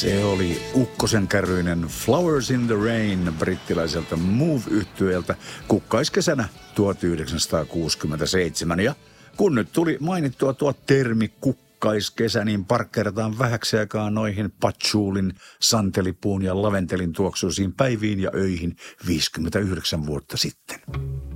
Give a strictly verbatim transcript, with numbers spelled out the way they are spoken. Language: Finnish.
Se oli ukkosen kärryinen Flowers in the Rain brittiläiseltä Move-yhtyeeltä kukkaiskesänä tuhatyhdeksänsataakuusikymmentäseitsemän. Ja kun nyt tuli mainittua tuo termi kukkaiskesä, niin parkkeerataan vähäksi aikaa noihin patchoulin, santelipuun ja laventelin tuoksuisiin päiviin ja öihin viisikymmentäyhdeksän vuotta sitten.